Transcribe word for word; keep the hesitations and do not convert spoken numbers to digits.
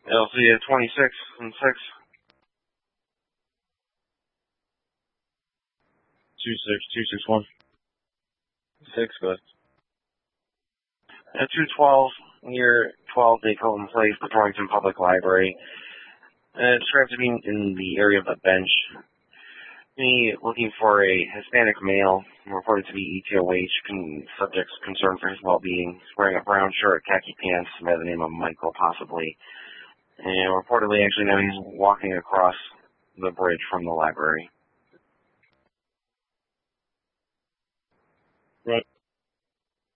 L C at twenty-six and six. Two six two six one. Six, good. At two twelve, year twelve, Day Colton Place, the Torrington Public Library. Uh, described to be in the area of the bench. Me looking for a Hispanic male, reported to be E T O H, con- subject's concerned for his well-being. He's wearing a brown shirt, khaki pants, by the name of Michael, possibly. And reportedly, actually, now he's walking across the bridge from the library. Right.